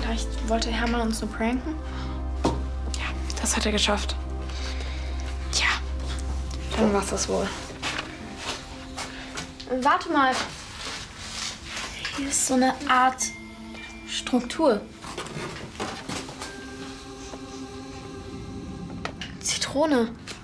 Vielleicht wollte Hermann uns nur pranken? Ja, das hat er geschafft. Tja, dann war's das wohl. Warte mal. Hier ist so eine Art Struktur. Zitrone.